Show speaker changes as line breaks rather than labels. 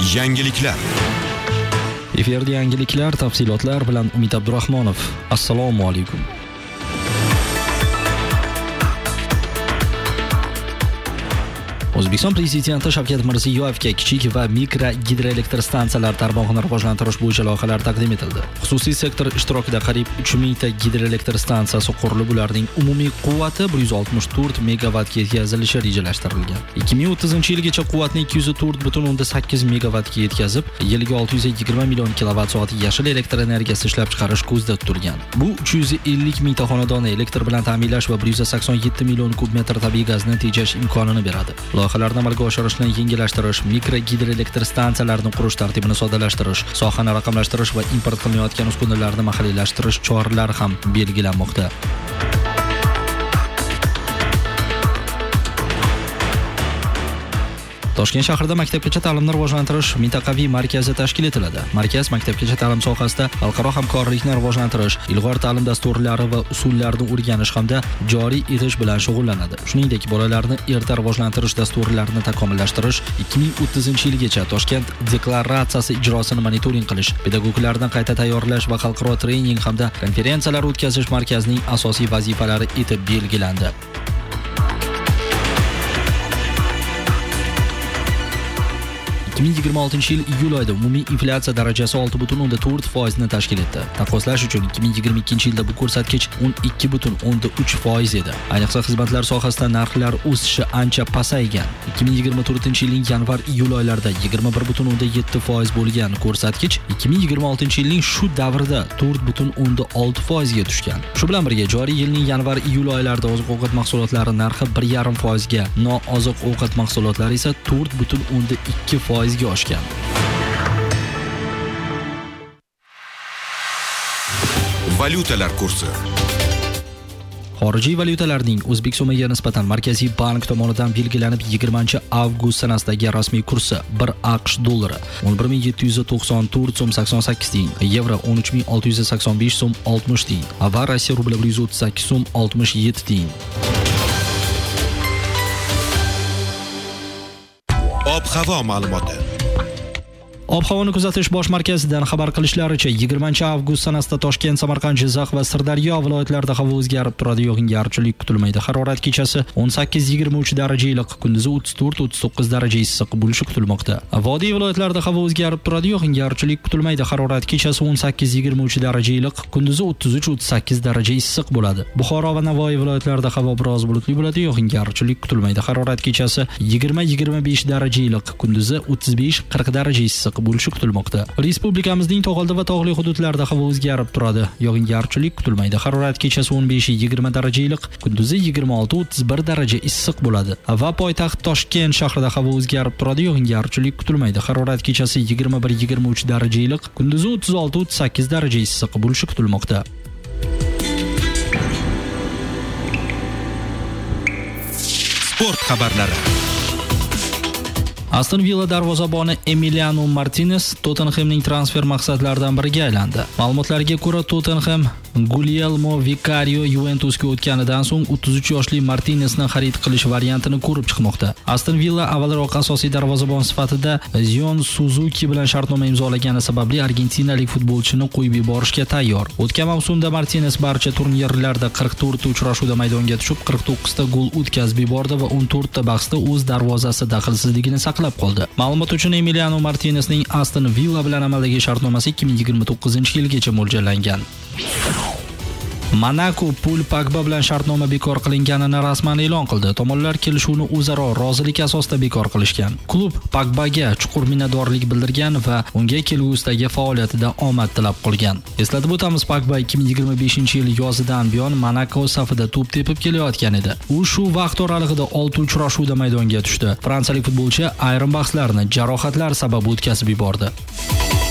Yangiliklar.
Efirda yangiliklar, tafsilotlar bilan Umid Abdurahmonov. Assalomu alaykum. O'zbekiston Prezidenti Shavkat Mirziyoyevga kichik va mikro gidroelektr stansiyalar tarmog'ini rivojlantirish bo'yicha loyihalar taqdim etildi. Xususiy sektor ishtirokida qariyb 3000 ta gidroelektr stansiyasi qurilib, ularning umumiy quvvati 164 megavatga yetkazilishi rejalashtirilgan. 2030-yilgacha quvvatni 204.8 megavatga yetkazib, yiliga 620 million kilovat-soat yashil elektr energiyasi ishlab chiqarish ko'zda tutilgan. Bu 350 mingta xonadonni elektr bilan ta'minlash va 187 million kub metr tabiiy gazni tejash imkonini beradi. Loyihalarni amalga oshirishni yengillashtirish, mikro gidroelektr stansiyalarni qurish tartibini soddalashtirish, sohani raqamlashtirish va import qilinayotgan uskunalarni mahalliylashtirish choralari ham belgilanmoqda. Toshkent shahrida maktabgacha ta'limni rivojlantirish mintaqaviy markazi tashkil etiladi. Markaz maktabgacha ta'lim sohasida xalqaro hamkorlikni rivojlantirish, ilg'or ta'lim dasturlari va usullarini o'rganish hamda joriy etish bilan shug'ullanadi. Shuningdek, bolalarni erta rivojlantirish dasturlarini takomillashtirish, 2030-yilgacha Toshkent deklaratsiyasi ijrosini monitoring qilish, pedagoglarni qayta tayyorlash va xalqaro trening hamda konferensiyalar o'tkazish markazining asosiy vazifalari etib belgilandi. 2026-yil iyul oyida umumiy inflyatsiya darajasi 6.4% ni tashkil etdi. Taqqoslash uchun 2022-yilda bu ko'rsatkich 12.3% edi. Ayniqsa xizmatlar sohasida narxlar o'sishi ancha pasaygan. 2024-yilning yanvar-iyul oylarida 21.7% bo'lgan ko'rsatkich 2026-yilning shu davrida 4.6% ga tushgan. Shu bilan birga joriy yilning yanvar-iyul oylarida oziq-ovqat mahsulotlari narxi 1.5% ga, nooziq-ovqat mahsulotlari esa 4.2% ga oshgan.
Valyutalar kursi.
Xorijiy valyutalarning o'zbek so'miga nisbatan Markaziy bank tomonidan belgilanib 20-avgust sanasidagi rasmiy kursi 1 AQSh dollari 11794.88 tiyin, yevro 13685.60 tiyin va Rossiya rubli 138.67 tiyin.
Ob-havo ma'lumoti.
Ob-havoni kuzatish bosh markazidan xabar qilishlaricha 20-avgust sanasida Toshkent, Samarqand, Jizzax va Sirdaryo viloyatlarida havo o'zgarib turadi, yog'ingarchilik kutilmaydi. Harorat kechasi 18-23 daraja iliq, kunduzi 34-39 daraja issiq bo'lishi kutilmoqda. Vodiy viloyatlarida havo o'zgarib turadi, yog'ingarchilik kutilmaydi. Harorat kechasi 18-23 daraja iliq, kunduzi 33-38 daraja issiq bo'ladi. Buxoro va Navoiy viloyatlarida havo biroz bulutli bo'ladi, yog'ingarchilik kutilmaydi. Harorat kechasi 20-25 daraja iliq, kunduzi 35-40 daraja issiq bo'lishi kutilmoqda. Respublikamizning tog'oldi va tog'li hududlarida havo o'zgarib turadi, yog'ingarchilik kutilmaydi. Harorat kechasi 15-20 daraja iliq, kunduzi 26-31 daraja issiq bo'ladi. Va poytaxt Toshkent shahrida havo o'zgarib turadi, yog'ingarchilik kutilmaydi. Harorat kechasi 21-23 daraja iliq, kunduzi 36-38 daraja issiq bo'lishi kutilmoqda.
Sport xabarlari.
Aston Villa darvozaboni Emiliano Martinez Tottenhamning transfer maqsadlaridan biriga aylandi. Ma'lumotlarga ko'ra, Tottenham Guglielmo Vicario Juventusga o'tganidan so'ng 33 yoshli Martinezni xarid qilish variantini ko'rib chiqmoqda. Aston Villa avvalroq asosiy darvozabon sifatida Zion Suzuki bilan shartnoma imzolagani sababli argentinalik futbolchini qo'yib yuborishga tayyor. O'tgan mavsumda Martinez barcha turnirlarda 44 ta uchrashuvda maydonga tushib, 49 ta gol o'tkazib yubordi va 14 ta bahsda o'z darvozasi daxlsizligini saqlab qoldi. Ma'lumot uchun Emiliano Martinezning Aston Villa bilan amaldagi shartnomasi 2029-yilgacha mo'ljallangan. Monaco Paul Pogba bilan shartnoma bekor qilinganini rasman e'lon qildi. Tomonlar kelishuvni o'zaro rozilik asosida bekor qilishgan. Klub Pogbaga chuqur minnatdorlik bildirgan va unga kelgusidagi faoliyatida omad tilab qolgan. Eslatib o'tamiz, Pogba 2025-yil yozidan buyon Monaco safida to'p tepib kelayotgan edi. U shu vaqt oralig'ida 6 uchrashuvda maydonga tushdi. Fransiyalik futbolchi ayrim bahslarni jarohatlar sabab o'tkazib yubordi.